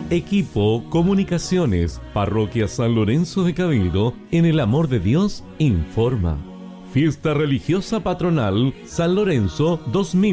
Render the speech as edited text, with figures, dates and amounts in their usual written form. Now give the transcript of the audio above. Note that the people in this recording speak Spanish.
Equipo Comunicaciones, Parroquia San Lorenzo de Cabildo, en el amor de Dios, informa. Fiesta religiosa patronal San Lorenzo 2000.